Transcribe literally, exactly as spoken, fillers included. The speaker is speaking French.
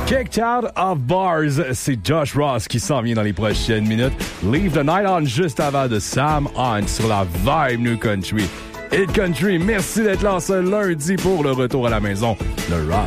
Kicked Out of Bars, c'est Josh Ross qui s'en vient dans les prochaines minutes. Leave the Night On juste avant de Sam Hunt sur la Vibe New Country. Hit Country, merci d'être là ce lundi pour le retour à la maison. Le Rock.